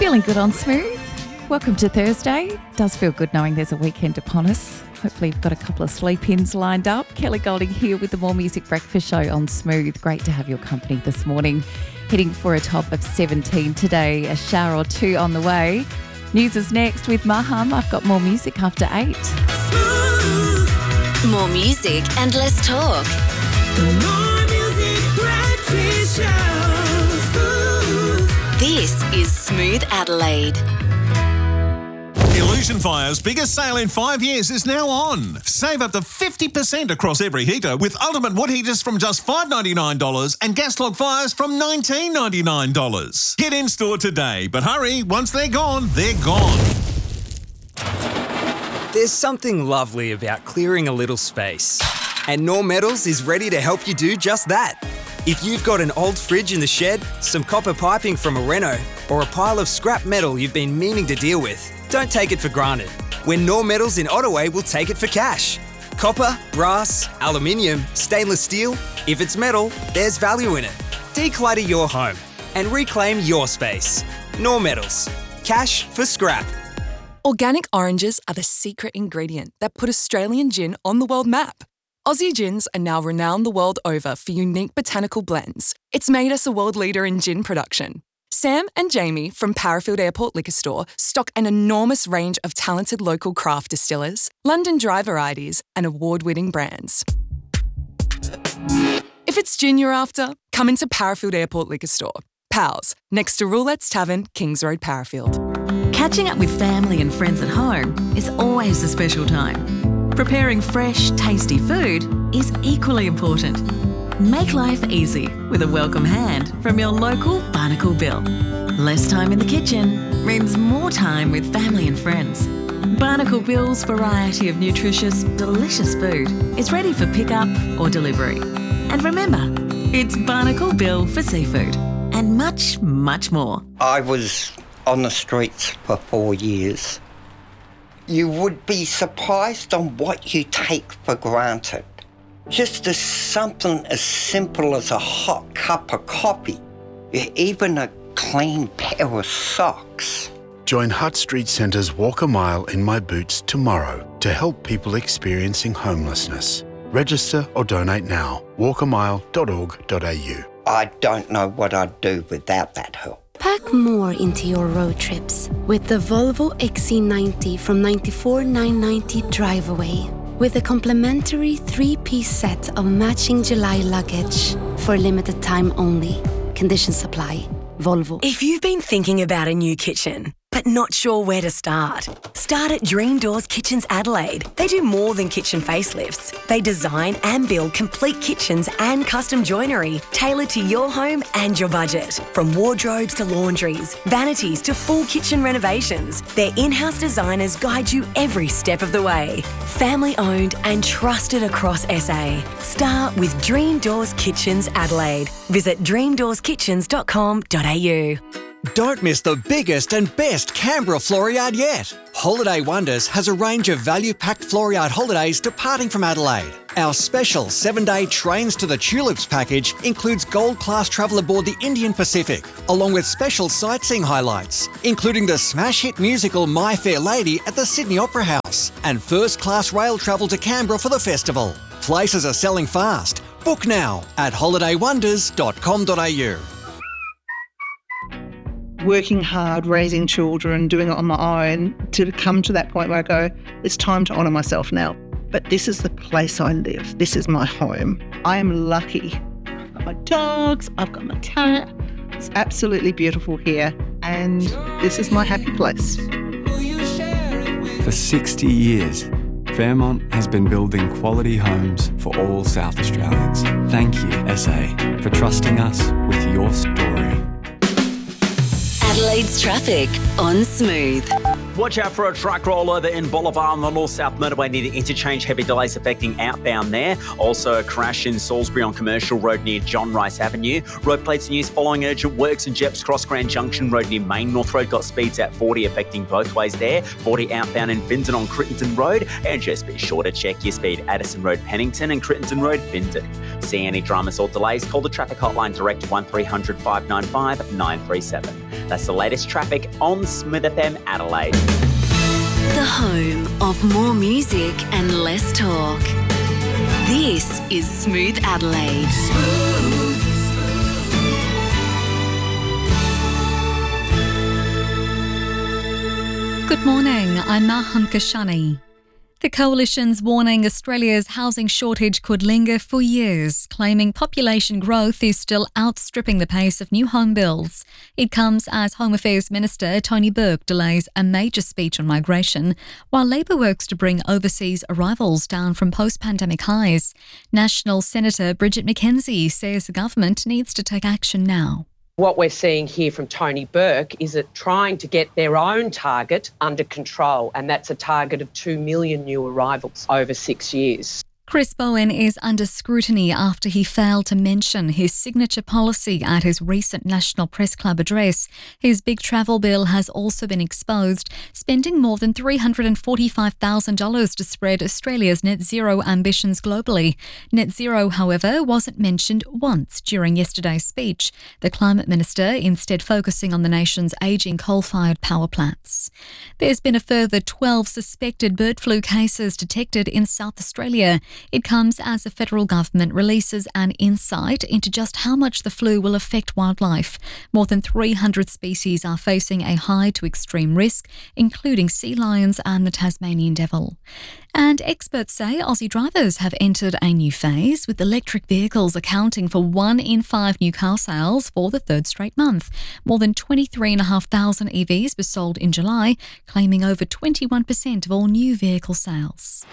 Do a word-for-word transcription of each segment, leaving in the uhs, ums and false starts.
Feeling good on Smooth? Welcome to Thursday. Does feel good knowing there's a weekend upon us. Hopefully you've got a couple of sleep-ins lined up. Kelly Golding here with the More Music Breakfast Show on Smooth. Great to have your company this morning. Heading for a top of seventeen today, a shower or two on the way. News is next with Maham. I've got more music after eight. Smooth. More music and less talk. The More Music Breakfast Show. Smooth. This is Smooth Adelaide. Illusion Fire's biggest sale in five years is now on. Save up to fifty percent across every heater with ultimate wood heaters from just five dollars ninety-nine dollars and gas log fires from nineteen dollars ninety-nine. Get in store today, but hurry, once they're gone, they're gone. There's something lovely about clearing a little space. And Norm Metals is ready to help you do just that. If you've got an old fridge in the shed, some copper piping from a reno, or a pile of scrap metal you've been meaning to deal with, don't take it for granted. When Norm Metals in Ottaway will take it for cash. Copper, brass, aluminium, stainless steel. If it's metal, there's value in it. Declutter your home and reclaim your space. Norm Metals. Cash for scrap. Organic oranges are the secret ingredient that put Australian gin on the world map. Aussie gins are now renowned the world over for unique botanical blends. It's made us a world leader in gin production. Sam and Jamie from Parafield Airport Liquor Store stock an enormous range of talented local craft distillers, London dry varieties, and award-winning brands. If it's gin you're after, come into Parafield Airport Liquor Store. Pals, next to Roulette's Tavern, Kings Road, Parafield. Catching up with family and friends at home is always a special time. Preparing fresh, tasty food is equally important. Make life easy with a welcome hand from your local Barnacle Bill. Less time in the kitchen means more time with family and friends. Barnacle Bill's variety of nutritious, delicious food is ready for pickup or delivery. And remember, it's Barnacle Bill for seafood and much, much more. I was on the streets for four years. You would be surprised on what you take for granted. Just as something as simple as a hot cup of coffee, even a clean pair of socks. Join Hutt Street Centre's Walk a Mile in My Boots tomorrow to help people experiencing homelessness. Register or donate now. walk a mile dot org dot a u. I don't know what I'd do without that help. Pack more into your road trips with the Volvo X C ninety from ninety-four thousand nine hundred ninety Drive Away. With a complimentary three-piece set of matching July luggage for limited time only. Conditions apply. Volvo. If you've been thinking about a new kitchen, but not sure where to start, start at Dream Doors Kitchens Adelaide. They do more than kitchen facelifts. They design and build complete kitchens and custom joinery tailored to your home and your budget. From wardrobes to laundries, vanities to full kitchen renovations, their in-house designers guide you every step of the way. Family owned and trusted across S A. Start with Dream Doors Kitchens Adelaide. Visit dream doors kitchens dot com dot a u. Don't miss the biggest and best Canberra Floriade yet. Holiday Wonders has a range of value-packed Floriade holidays departing from Adelaide. Our special seven-day Trains to the Tulips package includes gold-class travel aboard the Indian Pacific, along with special sightseeing highlights, including the smash hit musical My Fair Lady at the Sydney Opera House, and first-class rail travel to Canberra for the festival. Places are selling fast. Book now at holiday wonders dot com dot a u. Working hard, raising children, doing it on my own, to come to that point where I go, it's time to honour myself now. But this is the place I live. This is my home. I am lucky. I've got my dogs, I've got my cat. It's absolutely beautiful here. And this is my happy place. For sixty years, Fairmont has been building quality homes for all South Australians. Thank you, S A, for trusting us with your story. Adelaide's traffic on Smooth. Watch out for a truck rollover in Bolivar on the north-south motorway near the interchange. Heavy delays affecting outbound there. Also a crash in Salisbury on Commercial Road near John Rice Avenue. Road plates in use following urgent works in Jeps Cross Grand Junction Road near Main North Road. Got speeds at forty affecting both ways there. forty outbound in Finton on Crittenton Road. And just be sure to check your speed Addison Road Pennington and Crittenton Road Finton. See any dramas or delays? Call the traffic hotline direct one three hundred five nine five nine three seven. That's the latest traffic on Smooth F M Adelaide. The home of more music and less talk. This is Smooth Adelaide. Smooth. Good morning, I'm Maham Kashani. The Coalition's warning Australia's housing shortage could linger for years, claiming population growth is still outstripping the pace of new home builds. It comes as Home Affairs Minister Tony Burke delays a major speech on migration, while Labor works to bring overseas arrivals down from post-pandemic highs. National Senator Bridget McKenzie says the government needs to take action now. What we're seeing here from Tony Burke is it trying to get their own target under control, and that's a target of two million new arrivals over six years. Chris Bowen is under scrutiny after he failed to mention his signature policy at his recent National Press Club address. His big travel bill has also been exposed, spending more than three hundred forty-five thousand dollars to spread Australia's net zero ambitions globally. Net zero, however, wasn't mentioned once during yesterday's speech, the Climate Minister instead focusing on the nation's ageing coal-fired power plants. There's been a further twelve suspected bird flu cases detected in South Australia. It comes as the federal government releases an insight into just how much the flu will affect wildlife. More than three hundred species are facing a high to extreme risk, including sea lions and the Tasmanian devil. And experts say Aussie drivers have entered a new phase, with electric vehicles accounting for one in five new car sales for the third straight month. More than twenty-three thousand five hundred E Vs were sold in July, claiming over twenty-one percent of all new vehicle sales.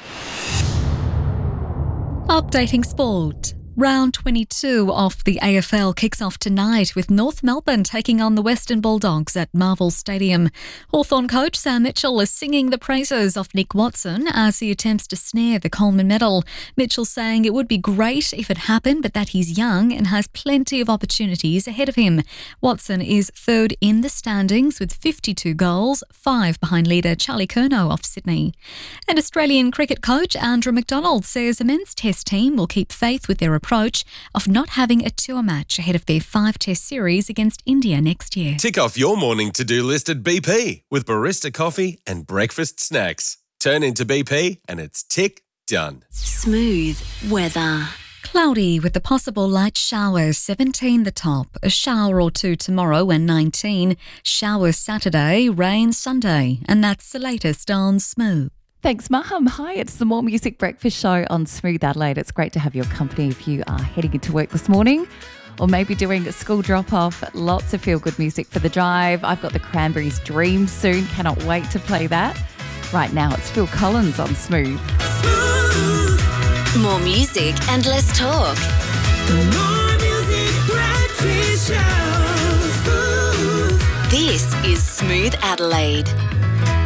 Updating sport. Round twenty-two of the A F L kicks off tonight with North Melbourne taking on the Western Bulldogs at Marvel Stadium. Hawthorn coach Sam Mitchell is singing the praises of Nick Watson as he attempts to snare the Coleman medal. Mitchell saying it would be great if it happened, but that he's young and has plenty of opportunities ahead of him. Watson is third in the standings with fifty-two goals, five behind leader Charlie Curnow of Sydney. And Australian cricket coach Andrew McDonald says the men's test team will keep faith with their approach of not having a tour match ahead of their five-test series against India next year. Tick off your morning to-do list at B P with barista coffee and breakfast snacks. Turn into B P and it's tick done. Smooth weather. Cloudy with the possible light showers, seventeen the top. A shower or two tomorrow and nineteen. Showers Saturday, rain Sunday. And that's the latest on Smooth. Thanks, Maham. Hi, it's the More Music Breakfast Show on Smooth Adelaide. It's great to have your company if you are heading into work this morning or maybe doing a school drop-off. Lots of feel-good music for the drive. I've got the Cranberries' Dream soon. Cannot wait to play that. Right now, it's Phil Collins on Smooth. Smooth. More music and less talk. The More Music Breakfast Show. Smooth. This is Smooth Adelaide.